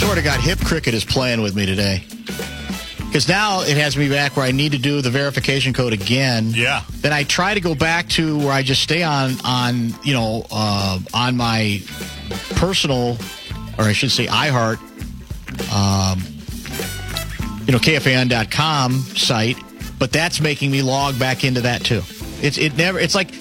swear to God, Hip Cricket is playing with me today. Because now it has me back where I need to do the verification code again. Yeah. Then I try to go back to where I just stay on my personal, or I should say iHeart, KFAN.com site. But that's making me log back into that too. It's like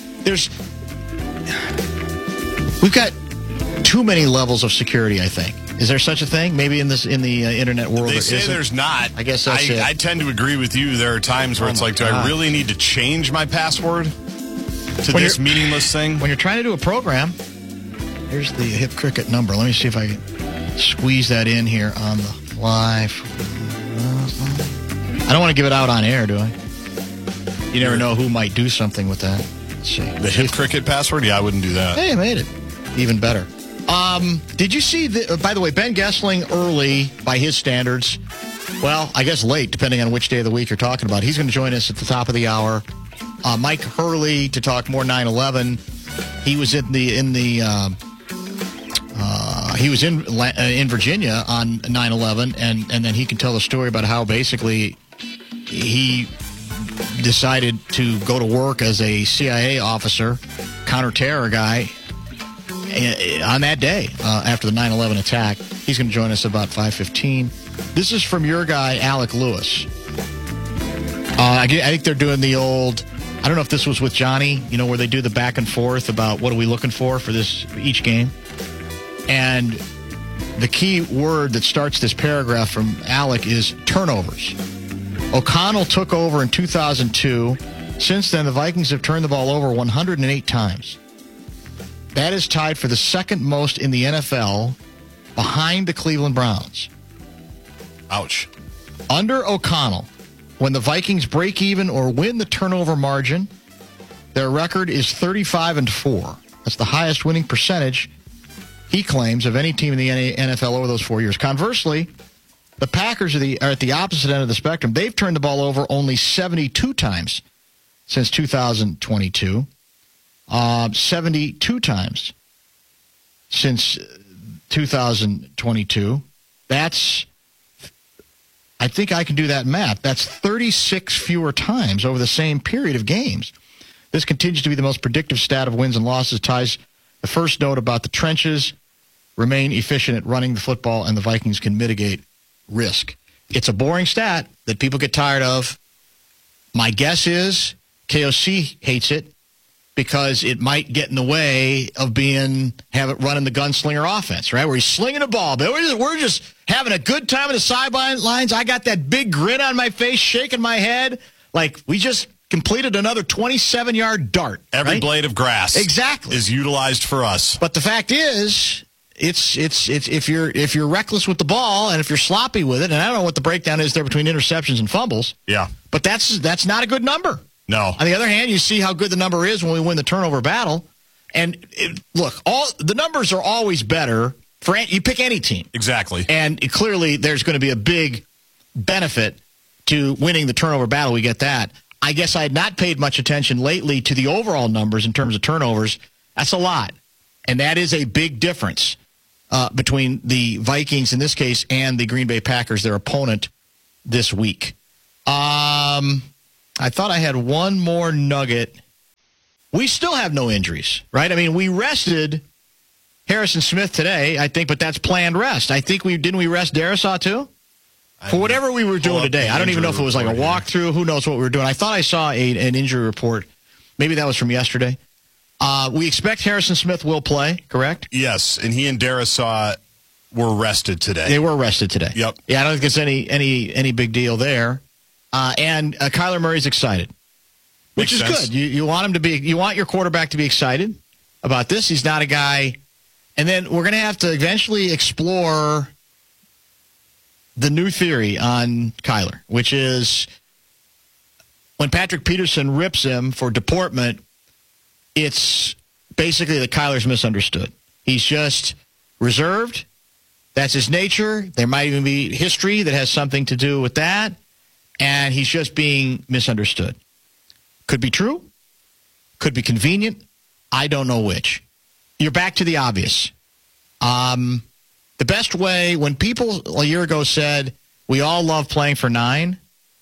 we've got too many levels of security, I think. Is there such a thing? Maybe in the internet world, they say there's not. I guess that's it. I tend to agree with you. There are times where it's like, do I really need to change my password to this meaningless thing? When you're trying to do a program, here's the Hip Cricket number. Let me see if I can squeeze that in here on the live. I don't want to give it out on air, do I? You never know who might do something with that. Let's see. The Hip Cricket password? Yeah, I wouldn't do that. Hey, I made it. Even better. Did you see, by the way, Ben Goessling early by his standards? Well, I guess late, depending on which day of the week you're talking about. He's going to join us at the top of the hour. Mike Hurley to talk more 9/11. He was in Virginia on 9/11, and then he can tell the story about how basically he decided to go to work as a CIA officer, counterterror guy, on that day after the 9/11 attack. He's going to join us about 5:15. This is from your guy, Alec Lewis. I think they're doing the old, I don't know if this was with Johnny, where they do the back and forth about what are we looking for each game. And the key word that starts this paragraph from Alec is turnovers. O'Connell took over in 2002. Since then, the Vikings have turned the ball over 108 times. That is tied for the second most in the NFL, behind the Cleveland Browns. Ouch. Under O'Connell, when the Vikings break even or win the turnover margin, their record is 35-4. That's the highest winning percentage, he claims, of any team in the NFL over those 4 years. Conversely, the Packers are at the opposite end of the spectrum. They've turned the ball over only 72 times since 2022. 72 times since 2022. That's, I think I can do that math. That's 36 fewer times over the same period of games. This continues to be the most predictive stat of wins and losses. Ties the first note about the trenches, remain efficient at running the football, and the Vikings can mitigate risk. It's a boring stat that people get tired of. My guess is KOC hates it because it might get in the way of have it running the gunslinger offense, right? Where he's slinging the ball, but we're just having a good time at the sidelines. I got that big grin on my face, shaking my head like we just completed another 27-yard dart. Every right? blade of grass exactly is utilized for us. But the fact is, it's if you're reckless with the ball and if you're sloppy with it, and I don't know what the breakdown is there between interceptions and fumbles. Yeah, but that's not a good number. No. On the other hand, you see how good the number is when we win the turnover battle. And look, all the numbers are always better for you pick any team. Exactly. And clearly, there's going to be a big benefit to winning the turnover battle. We get that. I guess I had not paid much attention lately to the overall numbers in terms of turnovers. That's a lot. And that is a big difference between the Vikings, in this case, and the Green Bay Packers, their opponent this week. I thought I had one more nugget. We still have no injuries, right? I mean, we rested Harrison Smith today, I think, but that's planned rest. I think didn't we rest Darrisaw too? For whatever we were doing today. I don't even know if it was like a walkthrough. Who knows what we were doing. I thought I saw an injury report. Maybe that was from yesterday. We expect Harrison Smith will play, correct? Yes, and he and Darrisaw were rested today. They were rested today. Yep. Yeah, I don't think it's any big deal there. And Kyler Murray's excited, which is good. You want him to be. You want your quarterback to be excited about this. He's not a guy. And then we're going to have to eventually explore the new theory on Kyler, which is when Patrick Peterson rips him for deportment, it's basically that Kyler's misunderstood. He's just reserved. That's his nature. There might even be history that has something to do with that. And he's just being misunderstood. Could be true. Could be convenient. I don't know which. You're back to the obvious. The best way, when people a year ago said, we all love playing for 9,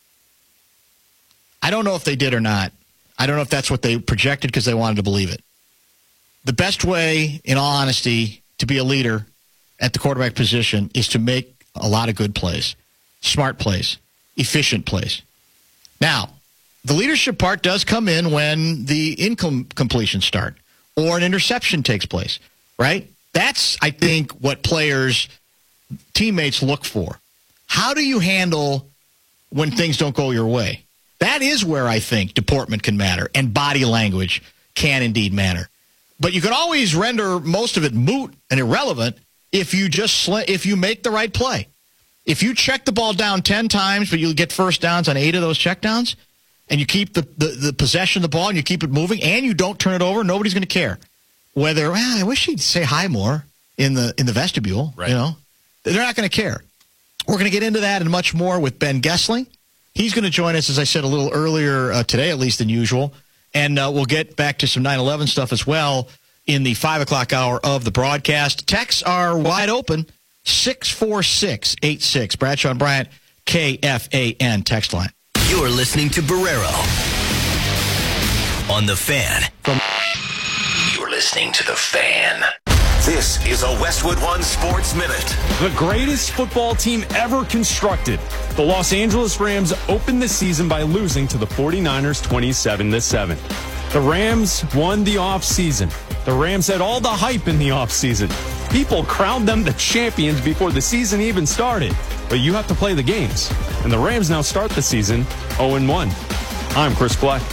I don't know if they did or not. I don't know if that's what they projected because they wanted to believe it. The best way, in all honesty, to be a leader at the quarterback position is to make a lot of good plays, smart plays, efficient plays. Now, the leadership part does come in when the incompletions start or an interception takes place, right? That's, I think, what players, teammates look for. How do you handle when things don't go your way? That is where I think deportment can matter and body language can indeed matter. But you can always render most of it moot and irrelevant if you if you make the right play. If you check the ball down 10 times, but you get first downs on 8 of those checkdowns, and you keep the possession of the ball and you keep it moving, and you don't turn it over, nobody's going to care. Whether, I wish he'd say hi more in the vestibule, right. You know. They're not going to care. We're going to get into that and much more with Ben Goessling. He's going to join us, as I said, a little earlier today, at least than usual. And we'll get back to some 9/11 stuff as well in the 5 o'clock hour of the broadcast. Texts are wide open, 64686. Bradshaw and Bryant, KFAN text line. You're listening to Barrero on The Fan. You're listening to The Fan. This is a Westwood One Sports Minute. The greatest football team ever constructed. The Los Angeles Rams opened the season by losing to the 49ers 27-7. The Rams won the offseason. The Rams had all the hype in the offseason. People crowned them the champions before the season even started. But you have to play the games. And the Rams now start the season 0-1. I'm Chris Black.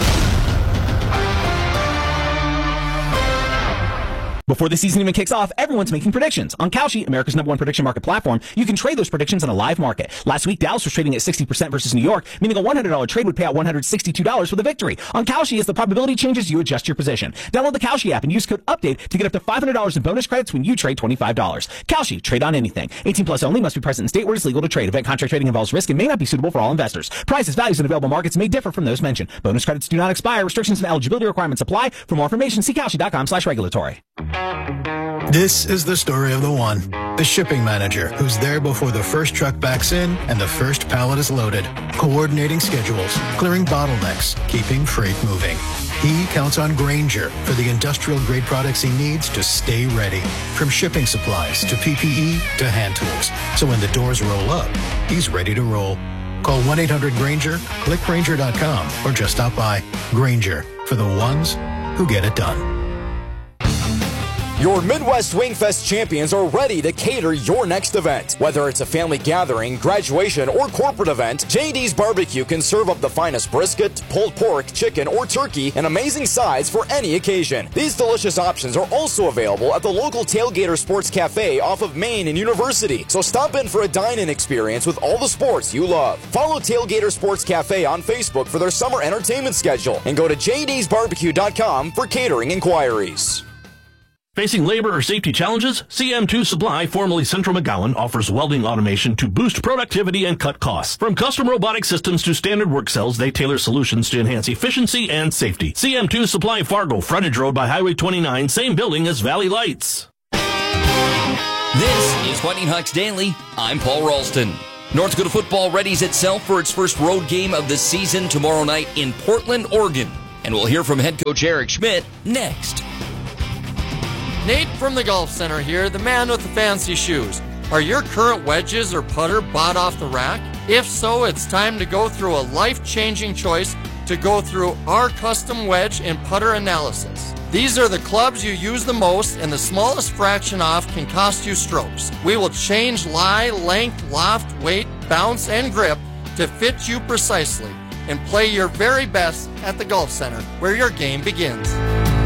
Before the season even kicks off, everyone's making predictions. On Kalshi, America's #1 prediction market platform, you can trade those predictions in a live market. Last week, Dallas was trading at 60% versus New York, meaning a $100 trade would pay out $162 for the victory. On Kalshi, as the probability changes, you adjust your position. Download the Kalshi app and use code UPDATE to get up to $500 in bonus credits when you trade $25. Kalshi, trade on anything. 18 plus only, must be present in state where it's legal to trade. Event contract trading involves risk and may not be suitable for all investors. Prices, values, and available markets may differ from those mentioned. Bonus credits do not expire. Restrictions and eligibility requirements apply. For more information, see Kalshi.com/regulatory. This is the story of the one, the shipping manager who's there before the first truck backs in and the first pallet is loaded, coordinating schedules, clearing bottlenecks, keeping freight moving. He counts on Grainger for the industrial-grade products he needs to stay ready, from shipping supplies to PPE to hand tools. So when the doors roll up, he's ready to roll. Call 1-800-GRAINGER, click Grainger.com, or just stop by. Grainger, for the ones who get it done. Your Midwest Wingfest champions are ready to cater your next event. Whether it's a family gathering, graduation, or corporate event, JD's Barbecue can serve up the finest brisket, pulled pork, chicken, or turkey in amazing size for any occasion. These delicious options are also available at the local Tailgater Sports Cafe off of Main and University. So stop in for a dine-in experience with all the sports you love. Follow Tailgater Sports Cafe on Facebook for their summer entertainment schedule and go to jdsbarbecue.com for catering inquiries. Facing labor or safety challenges? CM2 Supply, formerly Central McGowan, offers welding automation to boost productivity and cut costs. From custom robotic systems to standard work cells, they tailor solutions to enhance efficiency and safety. CM2 Supply, Fargo, frontage road by Highway 29, same building as Valley Lights. This is Fighting Hawks Daily. I'm Paul Ralston. North Dakota football readies itself for its first road game of the season tomorrow night in Portland, Oregon. And we'll hear from head coach Eric Schmidt next. Nate from the Golf Center here, the man with the fancy shoes. Are your current wedges or putter bought off the rack? If so, it's time to go through a life-changing choice to go through our custom wedge and putter analysis. These are the clubs you use the most, and the smallest fraction off can cost you strokes. We will change lie, length, loft, weight, bounce, and grip to fit you precisely and play your very best at the Golf Center, where your game begins.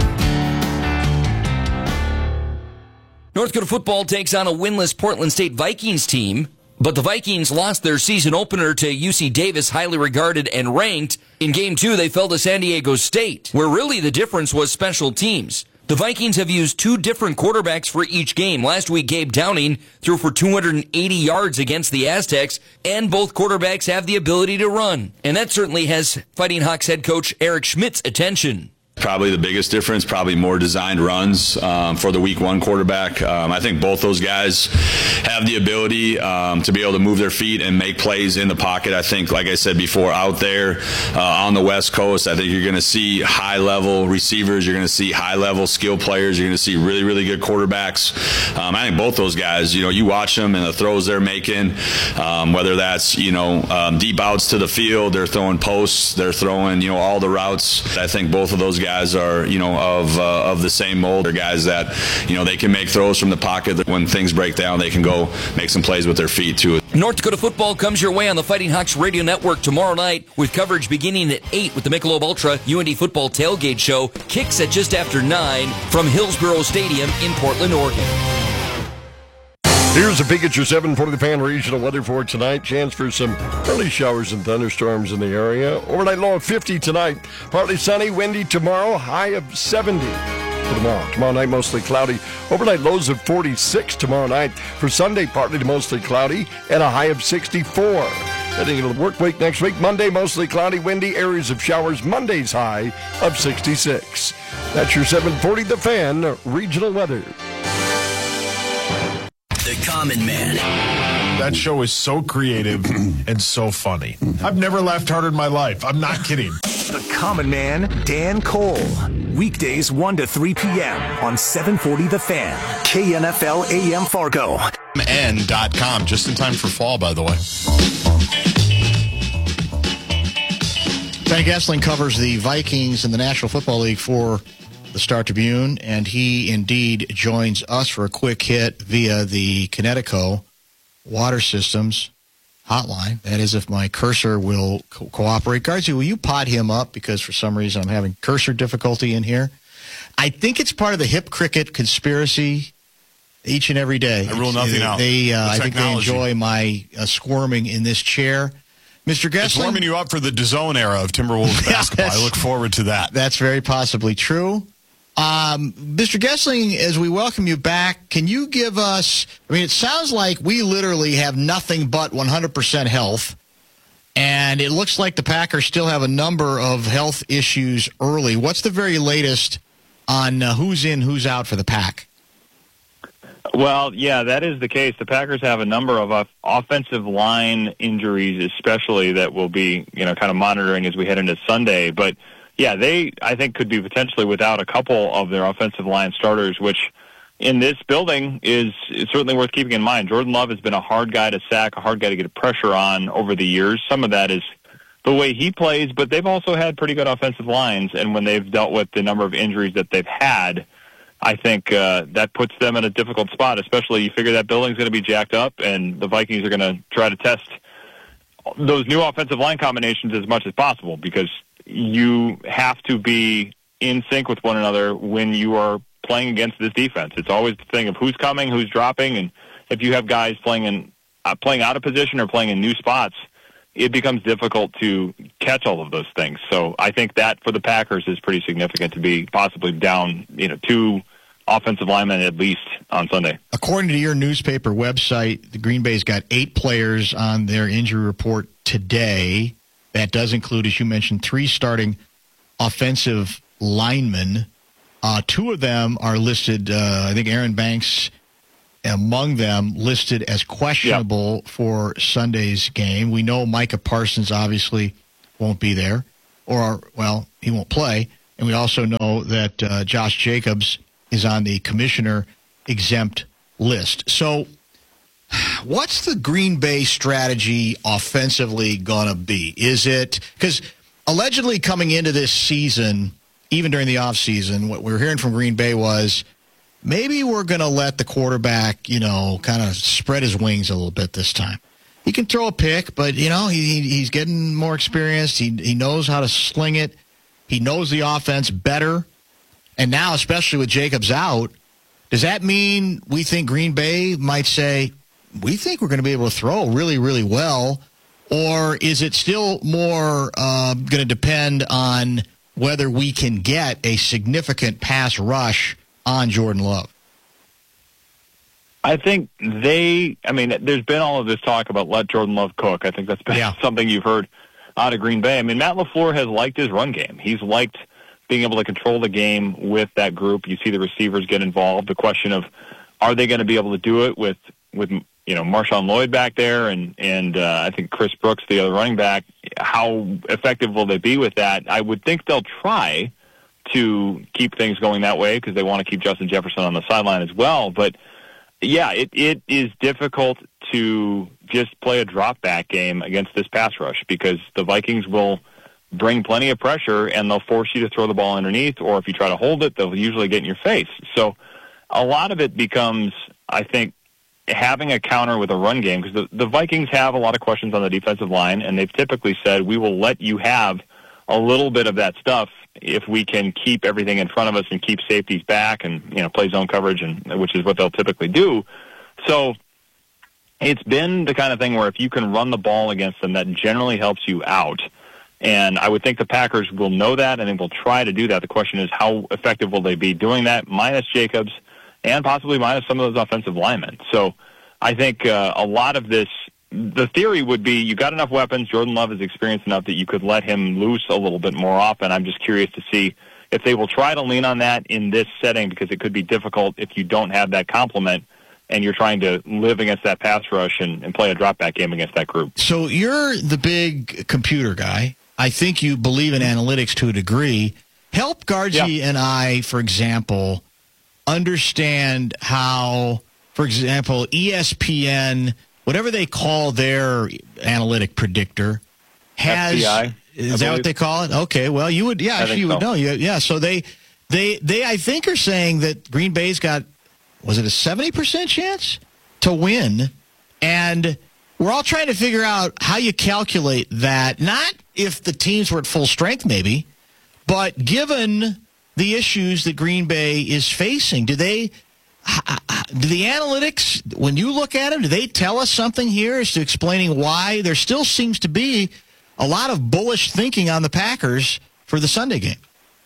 North Dakota football takes on a winless Portland State Vikings team, but the Vikings lost their season opener to UC Davis, highly regarded and ranked. In Game 2, they fell to San Diego State, where really the difference was special teams. The Vikings have used 2 different quarterbacks for each game. Last week, Gabe Downing threw for 280 yards against the Aztecs, and both quarterbacks have the ability to run. And that certainly has Fighting Hawks head coach Eric Schmidt's attention. Probably the biggest difference, probably more designed runs for the week one quarterback. I think both those guys have the ability to be able to move their feet and make plays in the pocket. I think, like I said before, out there on the West Coast, I think you're going to see high-level receivers. You're going to see high-level skill players. You're going to see really, really good quarterbacks. I think both those guys, you watch them and the throws they're making, whether that's, deep outs to the field, they're throwing posts, they're throwing, all the routes. I think both of those guys are, of the same mold. They're guys that, they can make throws from the pocket. When things break down, they can go make some plays with their feet, too. North Dakota football comes your way on the Fighting Hawks Radio Network tomorrow night with coverage beginning at 8 with the Michelob Ultra UND Football Tailgate Show. Kicks at just after 9 from Hillsboro Stadium in Portland, Oregon. Here's a peek at your 740 The Fan regional weather for tonight. Chance for some early showers and thunderstorms in the area. Overnight low of 50 tonight. Partly sunny, windy tomorrow. High of 70 for tomorrow. Tomorrow night, mostly cloudy. Overnight lows of 46 tomorrow night. For Sunday, partly to mostly cloudy and a high of 64. Heading into the work week next week. Monday, mostly cloudy, windy, areas of showers. Monday's high of 66. That's your 740 The Fan regional weather. The Common Man. That show is so creative and so funny. I've never laughed harder in my life. I'm not kidding. The Common Man, Dan Cole. Weekdays 1 to 3 p.m. on 740 The Fan. KNFL AM Fargo. N.com. Just in time for fall, by the way. Frank Essling covers the Vikings in the National Football League for the Star Tribune, and he indeed joins us for a quick hit via the Connecticut Water Systems hotline. That is, if my cursor will cooperate. Guardsy, will you pod him up? Because for some reason I'm having cursor difficulty in here. I think it's part of the hip cricket conspiracy each and every day. I rule nothing out. I think they enjoy my squirming in this chair. Mr. Gessling, it's warming you up for the DAZN era of Timberwolves basketball. I look forward to that. That's very possibly true. Mr. Gessling, as we welcome you back, can you give us, it sounds like we literally have nothing but 100% health, and it looks like the Packers still have a number of health issues early. What's the very latest on who's in, who's out for the Pack? Well, yeah, that is the case. The Packers have a number of offensive line injuries, especially that we'll be, kind of monitoring as we head into Sunday. But yeah, they, I think, could be potentially without a couple of their offensive line starters, which in this building is certainly worth keeping in mind. Jordan Love has been a hard guy to sack, a hard guy to get pressure on over the years. Some of that is the way he plays, but they've also had pretty good offensive lines, and when they've dealt with the number of injuries that they've had, I think that puts them in a difficult spot, especially you figure that building's going to be jacked up, and the Vikings are going to try to test those new offensive line combinations as much as possible, because you have to be in sync with one another when you are playing against this defense. It's always the thing of who's coming, who's dropping, and if you have guys playing out of position or playing in new spots, it becomes difficult to catch all of those things. So I think that for the Packers is pretty significant to be possibly down, 2 offensive linemen at least on Sunday. According to your newspaper website, the Green Bay's got 8 players on their injury report today. That does include, as you mentioned, 3 starting offensive linemen. 2 of them are listed, I think Aaron Banks among them, listed as questionable for Sunday's game. We know Micah Parsons obviously won't be there, he won't play. And we also know that Josh Jacobs is on the commissioner-exempt list. So what's the Green Bay strategy offensively going to be? Is it – because allegedly coming into this season, even during the offseason, what we were hearing from Green Bay was maybe we're going to let the quarterback, kind of spread his wings a little bit this time. He can throw a pick, but, he's getting more experienced. He knows how to sling it. He knows the offense better. And now, especially with Jacobs out, does that mean we think Green Bay might say, we think we're going to be able to throw really, really well? Or is it still more going to depend on whether we can get a significant pass rush on Jordan Love? I think there's been all of this talk about let Jordan Love cook. I think that's been something you've heard out of Green Bay. Matt LaFleur has liked his run game. He's liked being able to control the game with that group. You see the receivers get involved. The question of, are they going to be able to do it with Marshawn Lloyd back there and I think Chris Brooks, the other running back? How effective will they be with that? I would think they'll try to keep things going that way because they want to keep Justin Jefferson on the sideline as well. But yeah, it is difficult to just play a drop back game against this pass rush because the Vikings will bring plenty of pressure and they'll force you to throw the ball underneath, or if you try to hold it, they'll usually get in your face. So a lot of it becomes, I think, having a counter with a run game, because the Vikings have a lot of questions on the defensive line, and they've typically said, we will let you have a little bit of that stuff if we can keep everything in front of us and keep safeties back and play zone coverage, and which is what they'll typically do. So it's been the kind of thing where if you can run the ball against them, that generally helps you out. And I would think the Packers will know that, and they will try to do that. The question is, how effective will they be doing that, minus Jacobs and possibly minus some of those offensive linemen? So I think a lot of this, the theory would be you got enough weapons. Jordan Love is experienced enough that you could let him loose a little bit more often. I'm just curious to see if they will try to lean on that in this setting, because it could be difficult if you don't have that complement and you're trying to live against that pass rush and play a drop-back game against that group. So you're the big computer guy. I think you believe in analytics to a degree. Help Gargi and I, for example, understand how, for example, ESPN, whatever they call their analytic predictor, has FBI, is that what they call it? Okay, well, you would, you would know. Yeah, so they I think are saying that Green Bay's got, was it a 70% chance to win? And we're all trying to figure out how you calculate that, not if the teams were at full strength maybe, but given the issues that Green Bay is facing. Do the analytics, when you look at them, do they tell us something here as to explaining why there still seems to be a lot of bullish thinking on the Packers for the Sunday game?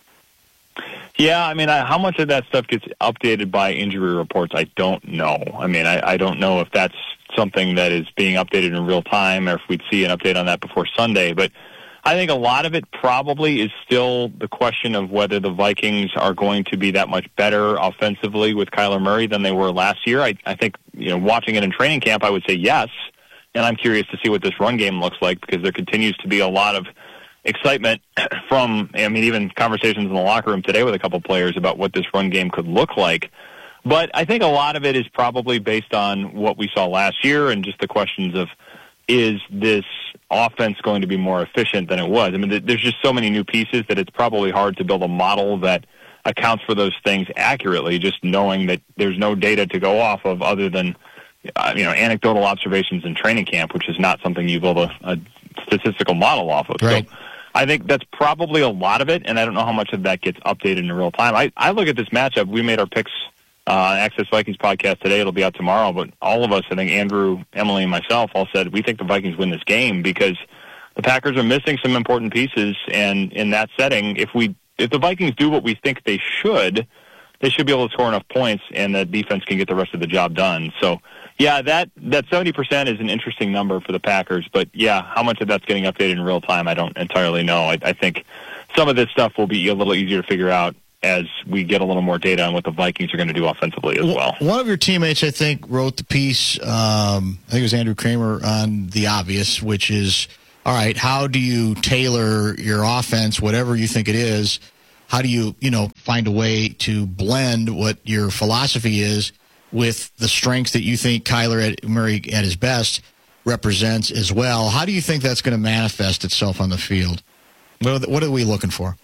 Yeah, I mean, how much of that stuff gets updated by injury reports, I don't know. I mean, I don't know if that's something that is being updated in real time or if we'd see an update on that before Sunday. But I think a lot of it probably is still the question of whether the Vikings are going to be that much better offensively with Kyler Murray than they were last year. I think, watching it in training camp, I would say yes. And I'm curious to see what this run game looks like, because there continues to be a lot of excitement from, even conversations in the locker room today with a couple players about what this run game could look like. But I think a lot of it is probably based on what we saw last year and just the questions of, is this offense going to be more efficient than it was? I mean, there's just so many new pieces that it's probably hard to build a model that accounts for those things accurately, just knowing that there's no data to go off of other than, anecdotal observations in training camp, which is not something you build a statistical model off of. Right. So I think that's probably a lot of it, and I don't know how much of that gets updated in real time. I look at this matchup. We made our picks Access Vikings podcast today. It'll be out tomorrow, but all of us, I think Andrew, Emily, and myself all said we think the Vikings win this game because the Packers are missing some important pieces, and in that setting, if the Vikings do what we think they should be able to score enough points, and the defense can get the rest of the job done. So, yeah, that 70% is an interesting number for the Packers, but yeah, how much of that's getting updated in real time, I don't entirely know. I think some of this stuff will be a little easier to figure out as we get a little more data on what the Vikings are going to do offensively as well. One of your teammates, I think, wrote the piece, I think it was Andrew Kramer, on the obvious, which is, all right, how do you tailor your offense, whatever you think it is? How do you, find a way to blend what your philosophy is with the strengths that you think Kyler Murray at his best represents as well? How do you think that's going to manifest itself on the field? What are we looking for?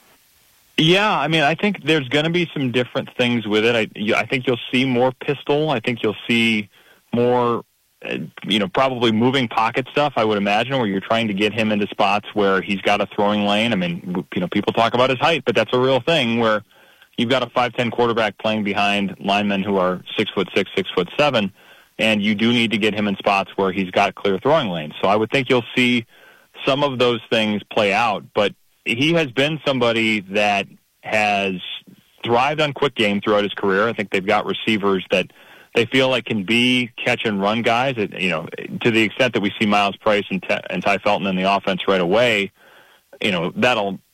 Yeah, I think there's going to be some different things with it. I think you'll see more pistol. I think you'll see more, probably moving pocket stuff, I would imagine, where you're trying to get him into spots where he's got a throwing lane. People talk about his height, but that's a real thing where you've got a 5'10" quarterback playing behind linemen who are 6'6", 6'7", and you do need to get him in spots where he's got clear throwing lanes. So I would think you'll see some of those things play out, but he has been somebody that has thrived on quick game throughout his career. I think they've got receivers that they feel like can be catch-and-run guys. To the extent that we see Miles Price and Ty Felton in the offense right away, that'll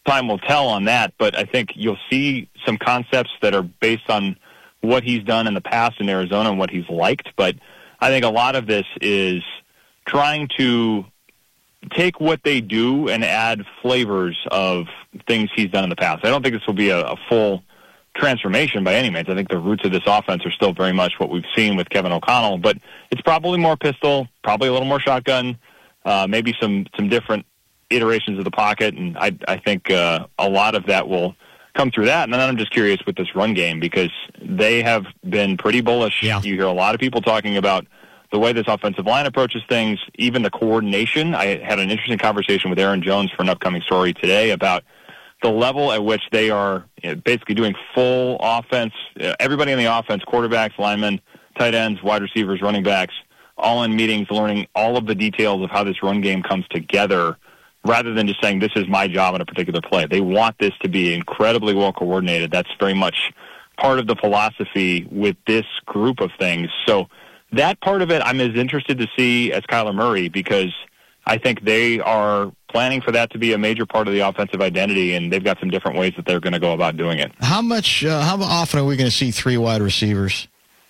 time will tell on that, but I think you'll see some concepts that are based on what he's done in the past in Arizona and what he's liked. But I think a lot of this is trying to take what they do and add flavors of things he's done in the past. I don't think this will be a full transformation by any means. I think the roots of this offense are still very much what we've seen with Kevin O'Connell, but it's probably more pistol, probably a little more shotgun, maybe some different iterations of the pocket, and I think a lot of that will come through that. And then I'm just curious with this run game, because they have been pretty bullish. Yeah. You hear a lot of people talking about the way this offensive line approaches things, even the coordination. I had an interesting conversation with Aaron Jones for an upcoming story today about the level at which they are basically doing full offense. Everybody in the offense, quarterbacks, linemen, tight ends, wide receivers, running backs, all in meetings, learning all of the details of how this run game comes together, rather than just saying, this is my job in a particular play. They want this to be incredibly well coordinated. That's very much part of the philosophy with this group of things. So that part of it I'm as interested to see as Kyler Murray, because I think they are planning for that to be a major part of the offensive identity, and they've got some different ways that they're going to go about doing it. How often are we going to see 3 wide receivers?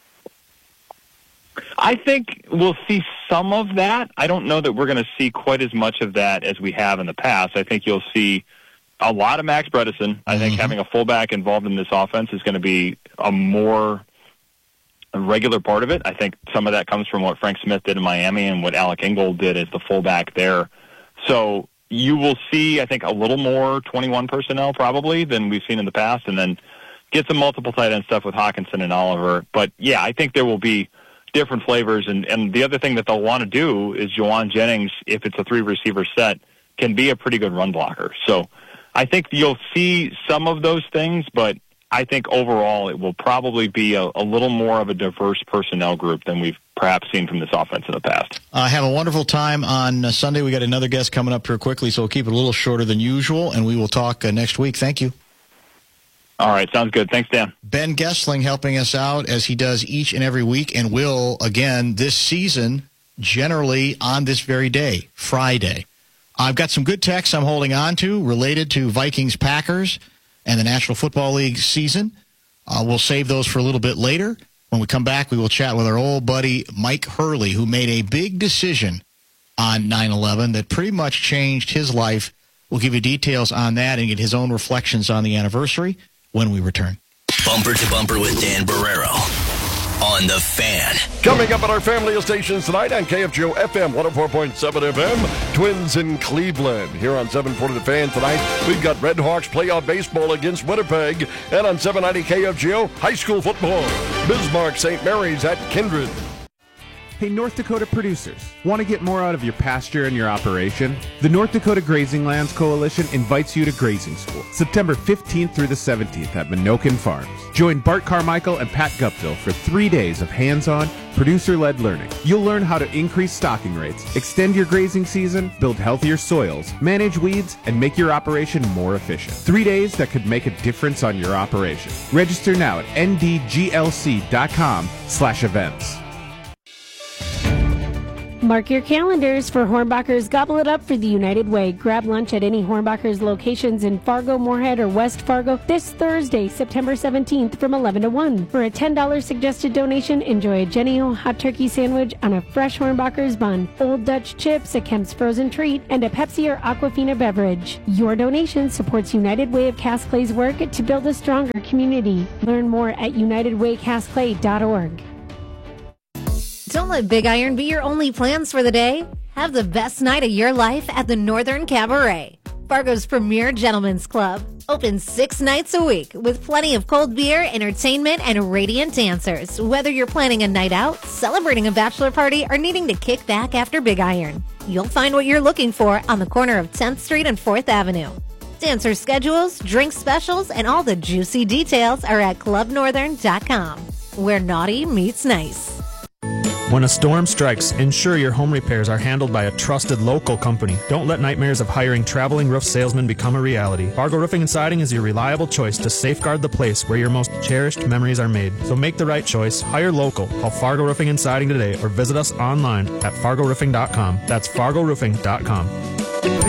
I think we'll see some of that. I don't know that we're going to see quite as much of that as we have in the past. I think you'll see a lot of Max Bredesen. I think having a fullback involved in this offense is going to be a more regular part of it. I think some of that comes from what Frank Smith did in Miami and what Alec Ingold did as the fullback there. So you will see, I think, a little more 21 personnel probably than we've seen in the past, and then get some multiple tight end stuff with Hawkinson and Oliver. But, yeah, I think there will be different flavors. And the other thing that they'll want to do is Juwan Jennings, if it's a 3-receiver set, can be a pretty good run blocker. So I think you'll see some of those things, but I think overall it will probably be a little more of a diverse personnel group than we've perhaps seen from this offense in the past. Have a wonderful time on Sunday. We got another guest coming up here quickly, so we'll keep it a little shorter than usual, and we will talk next week. Thank you. All right, sounds good. Thanks, Dan. Ben Gessling helping us out as he does each and every week, and will again this season, generally on this very day, Friday. I've got some good texts I'm holding on to related to Vikings-Packers and the National Football League season. We'll save those for a little bit later. When we come back, we will chat with our old buddy Mike Hurley, who made a big decision on 9/11 that pretty much changed his life. We'll give you details on that and get his own reflections on the anniversary when we return. Bumper to Bumper with Dan Barrero on The Fan. Coming up at our family of stations tonight on KFGO FM 104.7 FM, Twins in Cleveland. Here on 740 The Fan tonight, we've got Red Hawks playoff baseball against Winnipeg. And on 790 KFGO, high school football, Bismarck St. Mary's at Kindred. Hey, North Dakota producers, want to get more out of your pasture and your operation? The North Dakota Grazing Lands Coalition invites you to grazing school, September 15th through the 17th at Minokan Farms. Join Bart Carmichael and Pat Guptill for 3 days of hands-on, producer-led learning. You'll learn how to increase stocking rates, extend your grazing season, build healthier soils, manage weeds, and make your operation more efficient. 3 days that could make a difference on your operation. Register now at ndglc.com/events. Mark your calendars for Hornbacher's Gobble It Up for the United Way. Grab lunch at any Hornbacher's locations in Fargo, Moorhead, or West Fargo this Thursday, September 17th from 11 to 1. For a $10 suggested donation, enjoy a Jenny O hot turkey sandwich on a fresh Hornbacher's bun, Old Dutch chips, a Kemp's frozen treat, and a Pepsi or Aquafina beverage. Your donation supports United Way of Cass Clay's work to build a stronger community. Learn more at unitedwaycassclay.org. Don't let Big Iron be your only plans for the day. Have the best night of your life at the Northern Cabaret, Fargo's premier gentlemen's club. Open 6 nights a week with plenty of cold beer, entertainment, and radiant dancers. Whether you're planning a night out, celebrating a bachelor party, or needing to kick back after Big Iron, you'll find what you're looking for on the corner of 10th Street and 4th Avenue. Dancer schedules, drink specials, and all the juicy details are at clubnorthern.com, where naughty meets nice. When a storm strikes, ensure your home repairs are handled by a trusted local company. Don't let nightmares of hiring traveling roof salesmen become a reality. Fargo Roofing and Siding is your reliable choice to safeguard the place where your most cherished memories are made. So make the right choice. Hire local. Call Fargo Roofing and Siding today or visit us online at fargoroofing.com. That's fargoroofing.com.